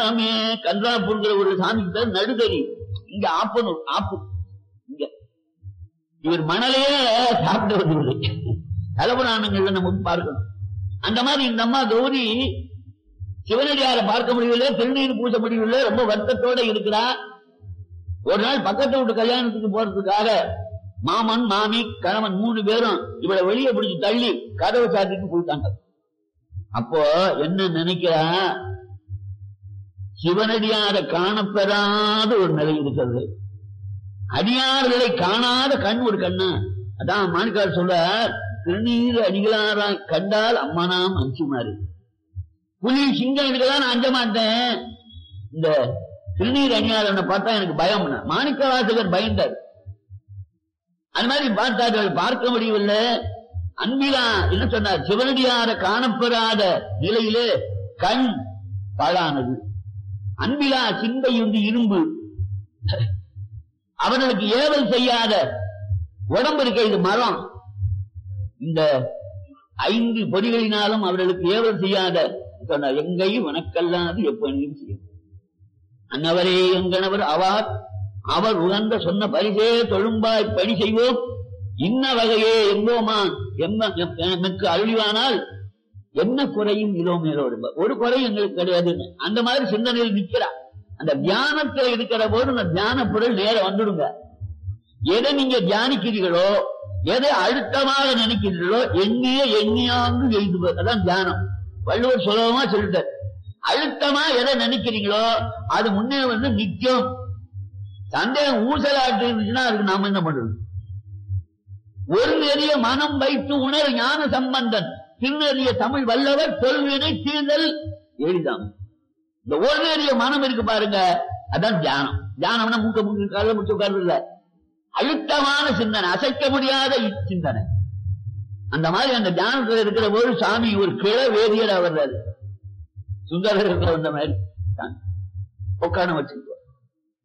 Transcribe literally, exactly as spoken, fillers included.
சாமி கன்றாப்பூர்ங்கிற ஒரு சாமிக்கு பேர் நடுதறி, இங்க ஆப்பனூர் ஆப்பு. இங்க இவர் மணலையே சாப்பிட்டு வருவது தலபுராணங்கள்ல நம்ம பார்க்கணும். அந்த மாதிரி இந்த அம்மா கௌரி சிவனடியார பார்க்க முடியவில்லை, திருநீர் பூச முடியவில்லை, ரொம்ப வருத்தத்தோட இருக்கிறா. ஒரு நாள் பக்கத்து வீட்டு கல்யாணத்துக்கு போறதுக்காக மாமன் மாமி கணவன் மூணு பேரும் இவளை வெளியே பிடிச்சு தள்ளி கதவை சாத்திட்டு போயிட்டாங்க. அப்போ என்ன நினைக்கிறா, சிவனடியார காணப்பெறாத ஒரு நிலை இருக்கிறது, அடியார்களை காணாத கண் ஒரு கண்ணு. அதான் மாணிக்கார் சொல்ற, திருநீர் அடிகளாரா கண்டால் அம்மானாம் அஞ்சுமாறு. புலி சிங்கம் இதுக்கெல்லாம் நான் அஞ்ச மாட்டேன், இந்த திருநீர் அணியாரனை பார்த்தா எனக்கு பயம். மாணிக்க வாசகர் பயந்தார். அது மாதிரி பார்த்தார்கள், பார்க்க முடியவில்லை. அன்பிலா என்ன சொன்னார், சிவனடியார காணப்பெறாத நிலையிலே கண் பாழானது. அன்பிலா சிந்தையுண்டு இரும்பு, அவர்களுக்கு ஏவல் செய்யாத உடம்பு இருக்க, இது மரம். இந்த ஐந்து பொறிகளினாலும் அவர்களுக்கு ஏவல் செய்யாத சொன்னார், எங்கையும் வனக்கல்லாது எப்பொழுதும் செய்யும். அன்னவரே எங்கனவர் அவார், அவர் உகந்த சொன்ன பரிசே தொழும்பாய் பணி செய்வோம், இன்ன வகையே எங்கோமா எமக்கு அருளிவானால் என்ன குறையும் இதோ மேலோ, ஒரு குறையும் எங்களுக்கு கிடையாது. அந்த மாதிரி சிந்தனையில் நிற்கிறார். அந்த தியானத்தில் இருக்கிற போது அந்த தியான பொருள் நேர வந்துடுங்க. எதை நீங்க தியானிக்கிறீர்களோ, எதை அழுத்தமாக நினைக்கிறீர்களோ, எண்ணிய எண்ணியாங்கு எழுதுவது, அதான் தியானம். வள்ளுவர் சுலபமா சொல்லிட்டார். அழுத்தமா எதை நினைக்கிறீங்களோ அது முன்னே வந்து நிற்கும். சந்தேகம் ஊசலாட்டு இருந்துச்சுன்னா அதுக்கு நாம என்ன பண்றது? ஒரு நெறிய மனம் வைத்து உணர் ஞான சம்பந்தன், திருநெறிய தமிழ் வல்லவர், தொல்வினை தீர்தல் எளிதாம். இந்த ஒரு நெறிய மனம் இருக்கு பாருங்க, அதான் தியானம். தியானம்னா மூக்க மூக்க கால முடிச்சு உட்கார்ந்து இல்ல, அழுத்தமான சிந்தனை, அசைக்க முடியாத சிந்தனை. அந்த மாதிரி அந்த தியானத்தில் இருக்கிற போது சாமி ஒரு கிள வேதியர் வர்றாரு, சுந்தரர் இருக்கிற அந்த மாதிரி உட்கார வச்சு